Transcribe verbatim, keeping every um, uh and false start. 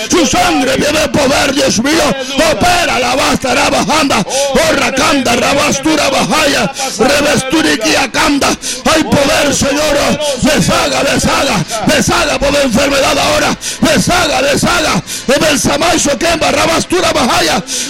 Su sangre tiene poder, Dios mío. Opera la basta, la bajanda. Orra canda, rabastura bajaya. Revesturiquia canda. Hay poder, Señor. Deshaga, deshaga. Deshaga por la enfermedad ahora. Deshaga, deshaga. En el samayo quema, rabastura bajaya.